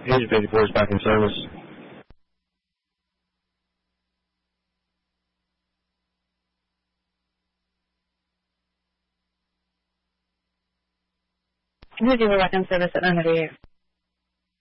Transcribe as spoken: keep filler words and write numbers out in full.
Agent fifty-four is back in service. Who's you back in service at nine eighty-eight?